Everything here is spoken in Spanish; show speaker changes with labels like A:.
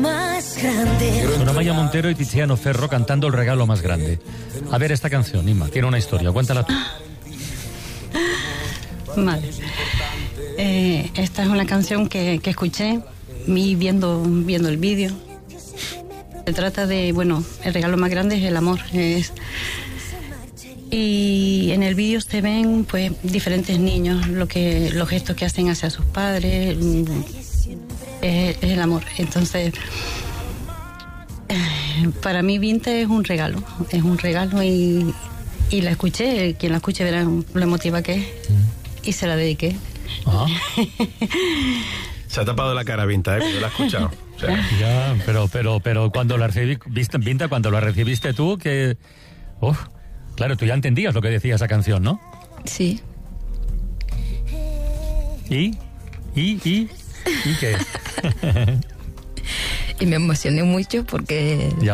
A: más grande.
B: Son Amaya Montero y Tiziano Ferro cantando El regalo más grande. A ver, esta canción, Inma, tiene una historia, cuéntala tú.
C: Vale. Esta es una canción que escuché viendo el vídeo. Se trata de, el regalo más grande es el amor. Y en el vídeo se ven pues diferentes niños, los gestos que hacen hacia sus padres, es el amor. Entonces, para mí Vintage es un regalo y la escuché, quien la escuche verá lo emotiva que es, y se la dediqué.
B: Ah.
D: Se ha tapado la cara Vintage, yo la he escuchado. O sea.
B: Ya, pero cuando la recibiste, cuando la recibiste tú, que... claro, tú ya entendías lo que decía esa canción, ¿no?
E: Sí.
B: ¿Y qué?
E: Y me emocioné mucho porque...